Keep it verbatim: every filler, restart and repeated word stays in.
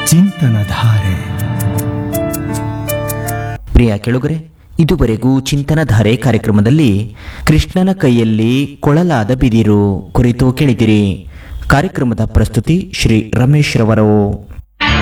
ಚಿಂತನಧಾರೆ. ಪ್ರಿಯ ಕೆಳುಗರೆ, ಇದುವರೆಗೂ ಚಿಂತನಧಾರೆ ಕಾರ್ಯಕ್ರಮದಲ್ಲಿ ಕೃಷ್ಣನ ಕೈಯಲ್ಲಿ ಕೊಳಲಾದ ಬಿದಿರು ಕುರಿತು ಕೇಳಿದಿರಿ. ಕಾರ್ಯಕ್ರಮದ ಪ್ರಸ್ತುತಿ ಶ್ರೀ ರಮೇಶ್ ರವರು.